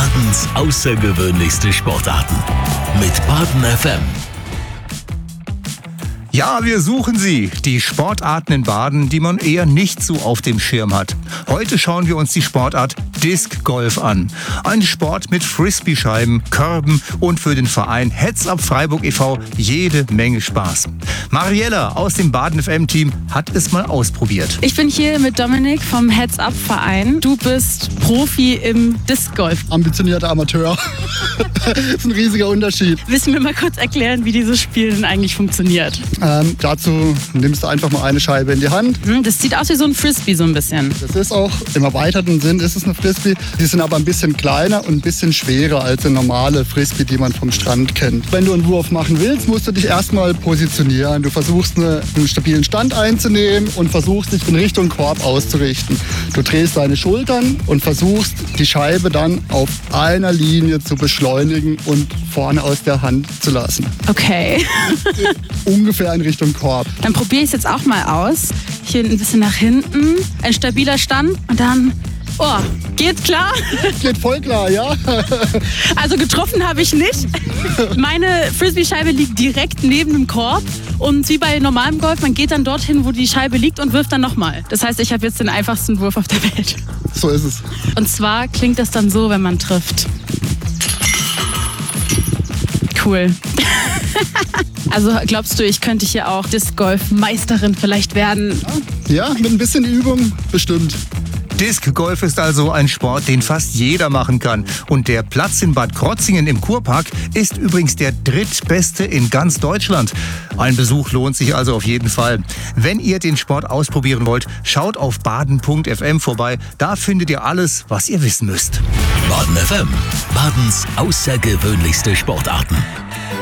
Badens außergewöhnlichste Sportarten mit Baden FM. Ja, wir suchen sie, die Sportarten in Baden, die man eher nicht so auf dem Schirm hat. Heute schauen wir uns die Sportart Disc Golf an. Ein Sport mit Frisbee-Scheiben, Körben und für den Verein Heads Up Freiburg e.V. jede Menge Spaß. Mariella aus dem Baden FM-Team hat es mal ausprobiert. Ich bin hier mit Dominik vom Heads Up Verein. Du bist Profi im Disc Golf. Ambitionierter Amateur. Das ist ein riesiger Unterschied. Willst du mir mal kurz erklären, wie dieses Spiel denn eigentlich funktioniert? Dazu nimmst du einfach mal eine Scheibe in die Hand. Das sieht aus wie so ein Frisbee so ein bisschen. Das ist auch, im erweiterten Sinn ist es eine Frisbee. Die sind aber ein bisschen kleiner und ein bisschen schwerer als eine normale Frisbee, die man vom Strand kennt. Wenn du einen Wurf machen willst, musst du dich erstmal positionieren. Du versuchst einen stabilen Stand einzunehmen und versuchst dich in Richtung Korb auszurichten. Du drehst deine Schultern und versuchst die Scheibe dann auf einer Linie zu beschleunigen und vorne aus der Hand zu lassen. Okay. Ungefähr in Richtung Korb. Dann probiere ich es jetzt auch mal aus. Hier ein bisschen nach hinten. Ein stabiler Stand und dann... Oh, geht klar? Geht voll klar, ja. Also getroffen habe ich nicht. Meine Frisbee-Scheibe liegt direkt neben dem Korb. Und wie bei normalem Golf, man geht dann dorthin, wo die Scheibe liegt und wirft dann nochmal. Das heißt, ich habe jetzt den einfachsten Wurf auf der Welt. So ist es. Und zwar klingt das dann so, wenn man trifft. Cool. Also glaubst du, ich könnte hier auch Disc-Golf-Meisterin vielleicht werden? Ja, mit ein bisschen Übung bestimmt. Disc Golf ist also ein Sport, den fast jeder machen kann. Und der Platz in Bad Krotzingen im Kurpark ist übrigens der drittbeste in ganz Deutschland. Ein Besuch lohnt sich also auf jeden Fall. Wenn ihr den Sport ausprobieren wollt, schaut auf baden.fm vorbei. Da findet ihr alles, was ihr wissen müsst. Baden FM, Badens außergewöhnlichste Sportarten.